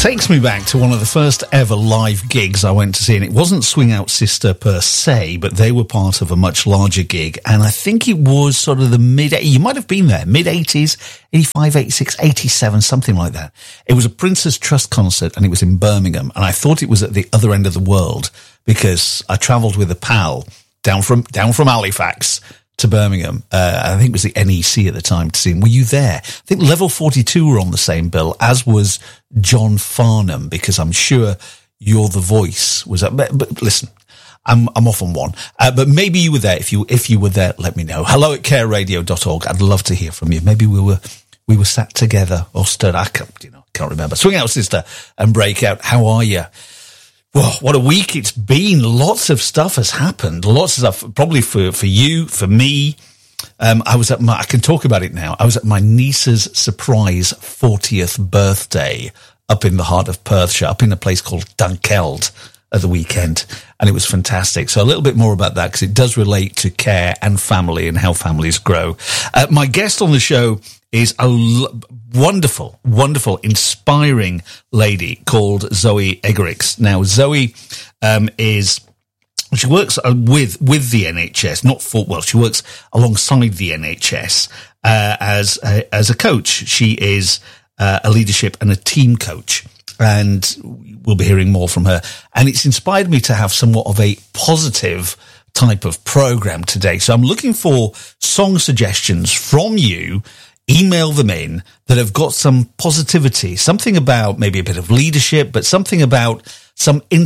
takes me back to one of the first ever live gigs I went to see, and it wasn't Swing Out Sister per se, but they were part of a much larger gig, and I think it was sort of you might have been there, mid-80s, 85, 86, 87, something like that. It was a Prince's Trust concert, and it was in Birmingham, and I thought it was at the other end of the world, because I travelled with a pal down from Halifax to Birmingham. I think it was the NEC at the time to see him. Were you there? I think Level 42 were on the same bill, as was John Farnham, because I'm sure You're the Voice was up. But listen, I'm off on one. But maybe you were there. If you were there, let me know. hello@careradio.org. I'd love to hear from you. Maybe we were sat together or stood. I can't remember. Swing Out Sister and Breakout. How are you? Well, what a week it's been. Lots of stuff has happened. Lots of stuff, probably for you, for me. I can talk about it now. I was at my niece's surprise 40th birthday up in the heart of Perthshire, up in a place called Dunkeld at the weekend. And it was fantastic. So a little bit more about that, because it does relate to care and family and how families grow. My guest on the show is a wonderful, wonderful, inspiring lady called Zoe Eggerichs. Now, Zoe she works with the NHS, she works alongside the NHS as a coach. She is a leadership and a team coach, and we'll be hearing more from her. And it's inspired me to have somewhat of a positive type of program today. So I'm looking for song suggestions from you. Email them in that have got some positivity, something about maybe a bit of leadership, but something about some